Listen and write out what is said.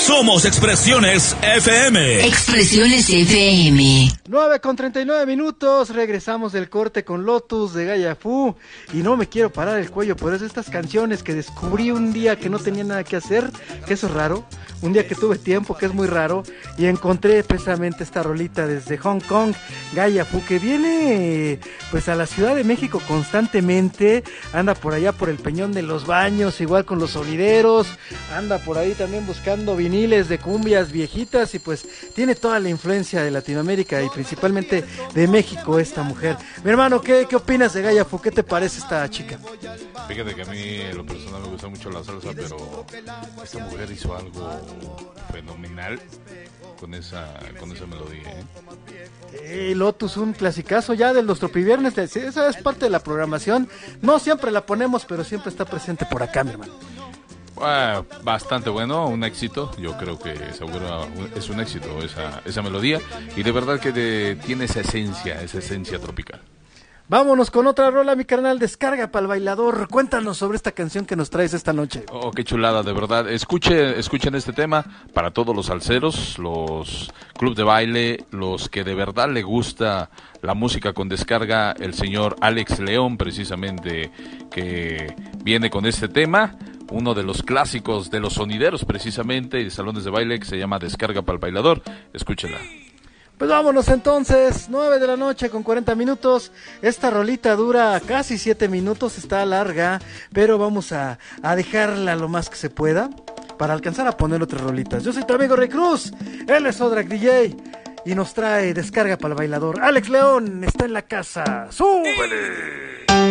Somos Expresiones FM. Expresiones FM. 9:39, regresamos del corte con Lotus de Gaia Fu. Y no me quiero parar el cuello por eso, estas canciones que descubrí un día que no tenía nada que hacer, que eso es raro, un día que tuve tiempo, que es muy raro, y encontré precisamente esta rolita desde Hong Kong, Gaia Fu, que viene pues a la Ciudad de México constantemente, anda por allá por el Peñón de los Baños, igual con los sonideros, anda por ahí también buscando viniles de cumbias viejitas, y pues tiene toda la influencia de Latinoamérica y principalmente de México esta mujer. Mi hermano, ¿qué opinas de Gaia Fu? ¿Qué te parece esta chica? Fíjate que a mí en lo personal me gusta mucho la salsa, pero esta mujer hizo algo fenomenal con esa melodía, Lotus, un clasicazo ya de los Tropiviernes, esa es parte de la programación, no siempre la ponemos, pero siempre está presente por acá, mi hermano. Bastante bueno, un éxito, yo creo que seguro es un éxito esa melodía, y de verdad que tiene esa esencia tropical. Vámonos con otra rola, mi carnal, descarga para el bailador. Cuéntanos sobre esta canción que nos traes esta noche. Oh, qué chulada, de verdad. Escuchen este tema para todos los salseros, los club de baile, los que de verdad le gusta la música con descarga. El señor Alex León, precisamente, que viene con este tema, uno de los clásicos de los sonideros, precisamente, y salones de baile, que se llama Descarga para el bailador. Escúchenla. Pues vámonos entonces, 9:40. Esta rolita dura casi 7 minutos, está larga, pero vamos a dejarla lo más que se pueda para alcanzar a poner otras rolitas. Yo soy tu amigo Rey Cruz, él es Odrak DJ y nos trae Descarga para el bailador. Alex León está en la casa, ¡súbele!